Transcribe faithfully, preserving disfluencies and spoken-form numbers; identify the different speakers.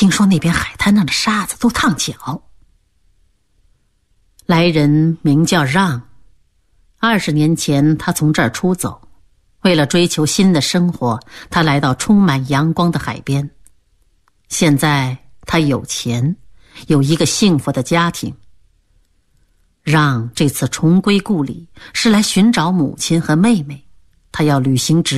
Speaker 1: 听说那边海滩上的沙子都烫脚。来人名叫让，二十年前他从这儿出走，为了追求新的生活，他来到充满阳光的海边。现在他有钱，有一个幸福的家庭。让这次重归故里，是来寻找母亲和妹妹，他要履行职